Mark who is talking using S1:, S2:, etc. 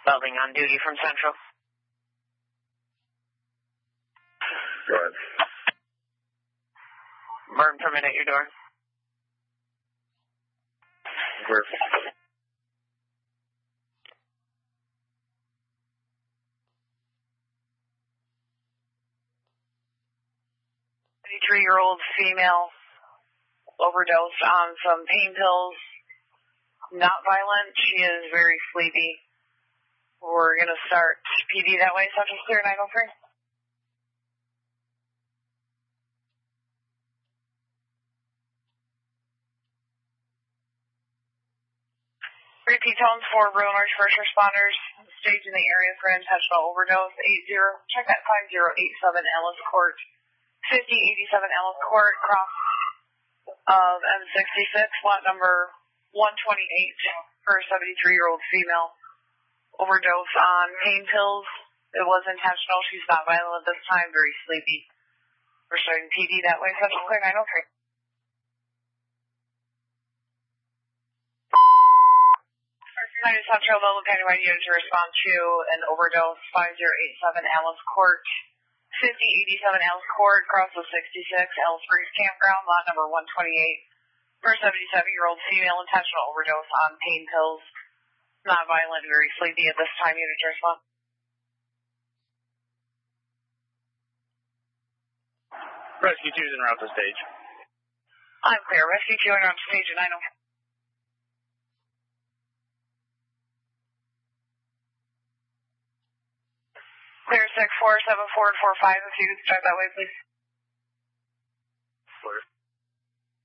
S1: Building on duty from Central.
S2: Go ahead.
S1: Burn permit at your door.
S2: Where?
S1: 33-year-old female overdosed on some pain pills. Not violent. She is very sleepy. We're going to start PD that way. Central clear 903. Repeat tones for Bruin first responders. Stage in the area for intentional overdose. 80. Check that 5087 Ellis Court. 5087 Ellis Court, cross of M66, lot number 128 for a 73-year-old female. Overdose on pain pills. It was intentional. She's not violent at this time, very sleepy. We're starting PD that way. Central clear 903. Central Level County Wide Unit to respond to an overdose. 5087 Alice Court. 5087 Alice Court, cross of 66, Alice Springs Campground, lot number 128. For a 77-year-old female, intentional overdose on pain pills. Not violent, very sleepy at this time. Unit to respond.
S2: Rescue 2's en route to stage.
S1: I'm clear. Rescue 2 en route to stage at 903. Clear 6474 and 45, if you could start that way, please.